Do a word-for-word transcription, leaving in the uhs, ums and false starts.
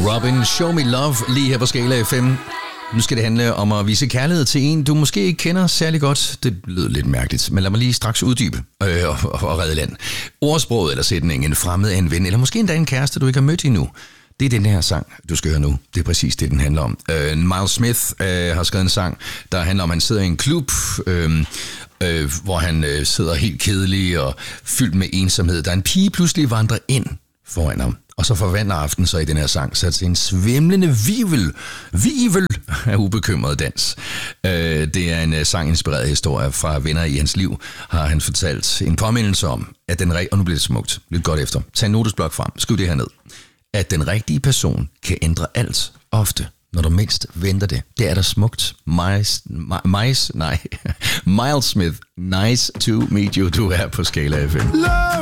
Robin, Show Me Love, lige her på Skala F M. Nu skal det handle om at vise kærlighed til en, du måske ikke kender særlig godt. Det lyder lidt mærkeligt, men lad mig lige straks uddybe øh, og, og, og redde land. Ordsproget eller sætningen, en fremmed af en ven, eller måske endda en kæreste, du ikke har mødt endnu. Det er den her sang, du skal høre nu. Det er præcis det, den handler om. Uh, Miles Smith uh, har skrevet en sang, der handler om, at han sidder i en klub, uh, uh, hvor han uh, sidder helt kedelig og fyldt med ensomhed. Der er en pige pludselig vandrer ind foran ham, og så forvandler aften så i den her sang sig til en svimlende vivel, vivel af ubekymret dans. Uh, det er en uh, sang-inspireret historie fra venner i hans liv, har han fortalt en påmindelse om, at den re- og nu bliver det smukt, lidt godt efter. Tag en notesblok frem, skriv det her ned. At den rigtige person kan ændre alt ofte, når du mindst venter det. Det er der smukt. Miles, Miles, nej, Miles Smith, nice to meet you. Du er på Skala F M.